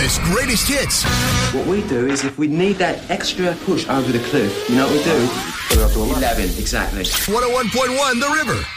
Kiss greatest hits. What we do is if we need that extra push over the cliff, you know what we do? Put it up to 11. 11, exactly. 101.1 The River.